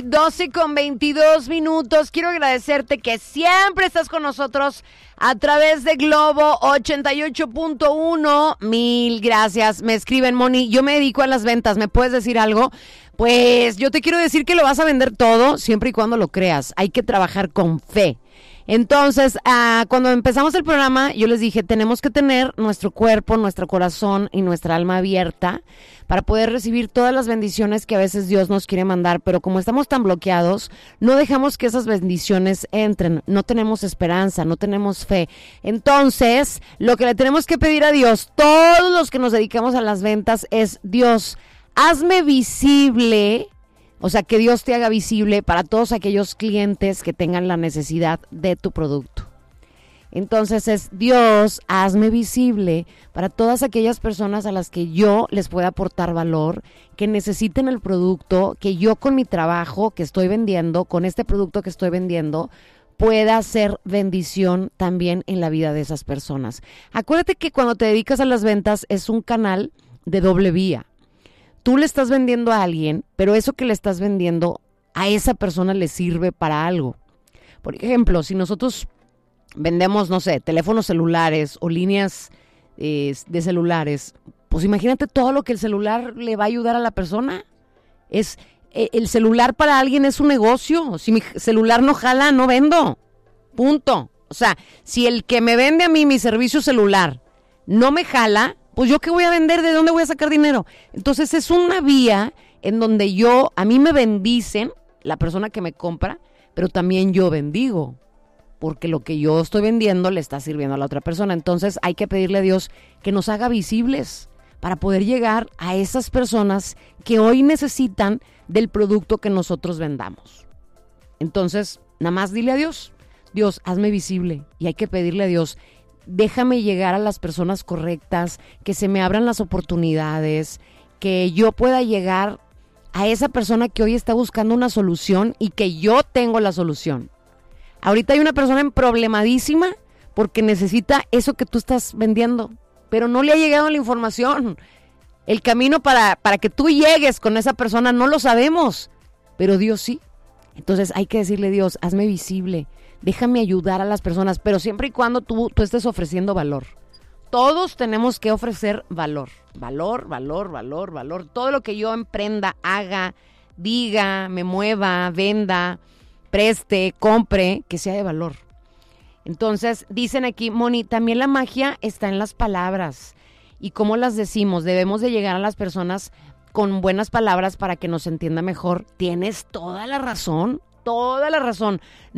Moni, 12:22. Quiero agradecerte que siempre estás con nosotros a través de Globo 88.1. Mil gracias. Me escriben, Moni, yo me dedico a las ventas, ¿me puedes decir algo? Pues yo te quiero decir que lo vas a vender todo siempre y cuando lo creas. Hay que trabajar con fe. Entonces, cuando empezamos el programa, yo les dije, tenemos que tener nuestro cuerpo, nuestro corazón y nuestra alma abierta para poder recibir todas las bendiciones que a veces Dios nos quiere mandar, pero como estamos tan bloqueados, no dejamos que esas bendiciones entren, no tenemos esperanza, no tenemos fe. Entonces, lo que le tenemos que pedir a Dios, todos los que nos dedicamos a las ventas, es: Dios, hazme visible. O sea, que Dios te haga visible para todos aquellos clientes que tengan la necesidad de tu producto. Entonces es: Dios, hazme visible para todas aquellas personas a las que yo les pueda aportar valor, que necesiten el producto, que yo con mi trabajo que estoy vendiendo, con este producto que estoy vendiendo, pueda ser bendición también en la vida de esas personas. Acuérdate que cuando te dedicas a las ventas es un canal de doble vía. Tú le estás vendiendo a alguien, pero eso que le estás vendiendo a esa persona le sirve para algo. Por ejemplo, si nosotros vendemos, no sé, teléfonos celulares o líneas de celulares, pues imagínate todo lo que el celular le va a ayudar a la persona. El celular para alguien es un negocio. Si mi celular no jala, no vendo. Punto. O sea, si el que me vende a mí mi servicio celular no me jala, pues yo qué voy a vender, ¿de dónde voy a sacar dinero? Entonces es una vía en donde a mí me bendicen, la persona que me compra, pero también yo bendigo, porque lo que yo estoy vendiendo le está sirviendo a la otra persona. Entonces hay que pedirle a Dios que nos haga visibles para poder llegar a esas personas que hoy necesitan del producto que nosotros vendamos. Entonces, nada más dile a Dios, Dios, hazme visible, y hay que pedirle a Dios, déjame llegar a las personas correctas, que se me abran las oportunidades, que yo pueda llegar a esa persona que hoy está buscando una solución y que yo tengo la solución. Ahorita hay una persona problemadísima porque necesita eso que tú estás vendiendo, pero no le ha llegado la información. El camino para que tú llegues con esa persona no lo sabemos, pero Dios sí. Entonces hay que decirle: Dios, hazme visible. Déjame ayudar a las personas, pero siempre y cuando tú estés ofreciendo valor. Todos tenemos que ofrecer valor. Valor. Todo lo que yo emprenda, haga, diga, me mueva, venda, preste, compre, que sea de valor. Entonces, dicen aquí, Moni, también la magia está en las palabras. ¿Y cómo las decimos? Debemos de llegar a las personas con buenas palabras para que nos entienda mejor. Tienes toda la razón. Toda la razón.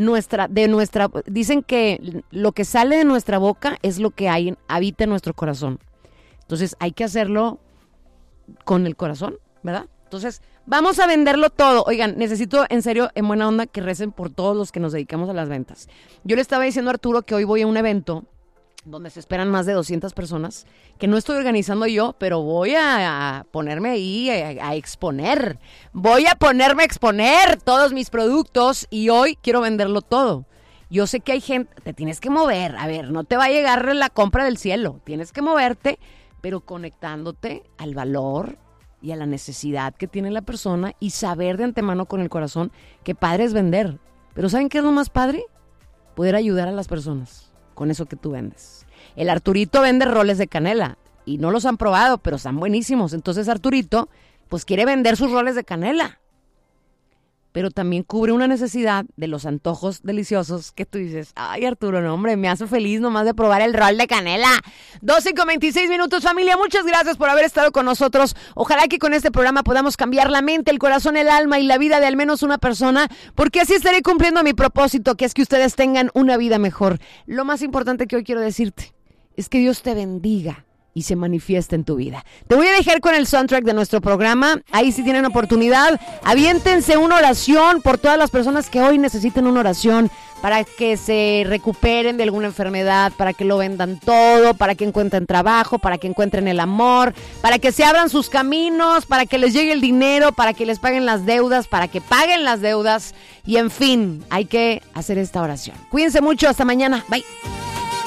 Dicen que lo que sale de nuestra boca es lo que habita en nuestro corazón. Entonces hay que hacerlo con el corazón, ¿verdad? Entonces vamos a venderlo todo. Oigan, necesito en serio, en buena onda, que recen por todos los que nos dedicamos a las ventas. Yo le estaba diciendo a Arturo que hoy voy a un evento donde se esperan más de 200 personas, que no estoy organizando yo, pero voy a ponerme ahí a exponer. Voy a ponerme a exponer todos mis productos y hoy quiero venderlo todo. Yo sé que hay gente, te tienes que mover. A ver, no te va a llegar la compra del cielo. Tienes que moverte, pero conectándote al valor y a la necesidad que tiene la persona y saber de antemano con el corazón que padre es vender. Pero ¿saben qué es lo más padre? Poder ayudar a las personas con eso que tú vendes. El Arturito vende roles de canela y no los han probado, pero están buenísimos. Entonces Arturito pues quiere vender sus roles de canela, pero también cubre una necesidad de los antojos deliciosos que tú dices: ay, Arturo, no, hombre, me hace feliz nomás de probar el rol de canela. 12:26, familia, muchas gracias por haber estado con nosotros. Ojalá que con este programa podamos cambiar la mente, el corazón, el alma y la vida de al menos una persona, porque así estaré cumpliendo mi propósito, que es que ustedes tengan una vida mejor. Lo más importante que hoy quiero decirte es que Dios te bendiga y se manifiesta en tu vida. Te voy a dejar con el soundtrack de nuestro programa. Ahí si tienen oportunidad, aviéntense una oración por todas las personas que hoy necesiten una oración para que se recuperen de alguna enfermedad, para que lo vendan todo, para que encuentren trabajo, para que encuentren el amor, para que se abran sus caminos, para que les llegue el dinero, para que les paguen las deudas, para que paguen las deudas y en fin, hay que hacer esta oración. Cuídense mucho, hasta mañana. Bye.